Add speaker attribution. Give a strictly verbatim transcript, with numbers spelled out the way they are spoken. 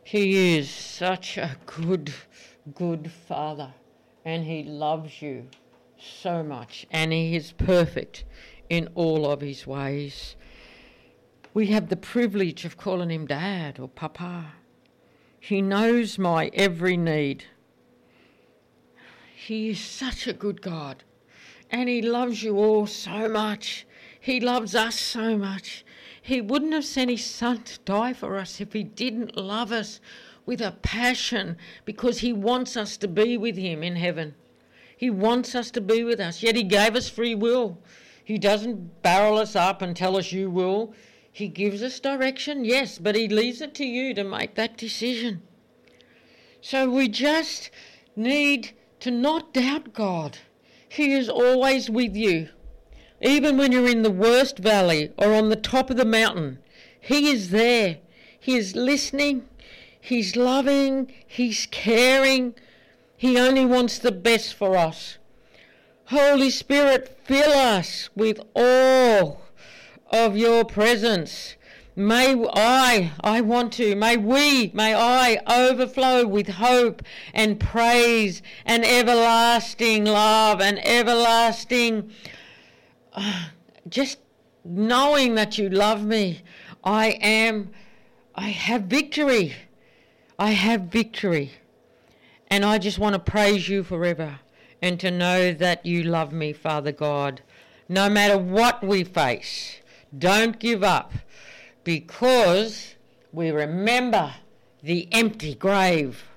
Speaker 1: He is such a good, good Father, and he loves you so much, and he is perfect in all of his ways. We have the privilege of calling him Dad or Papa. He knows my every need. He is such a good God, and he loves you all so much. He loves us so much. He wouldn't have sent his son to die for us if he didn't love us with a passion, because he wants us to be with him in heaven. He wants us to be with us, yet he gave us free will. He doesn't barrel us up and tell us you will. He gives us direction, yes, but he leaves it to you to make that decision. So we just need to not doubt God. He is always with you. Even when you're in the worst valley or on the top of the mountain, he is there. He is listening. He's loving. He's caring. He only wants the best for us. Holy Spirit, fill us with all of your presence. May I, I want to, may we, may I overflow with hope and praise and everlasting love and everlasting uh, just knowing that you love me. I am, I have victory. I have victory. And I just want to praise you forever and to know that you love me, Father God. No matter what we face, don't give up, because we remember the empty grave.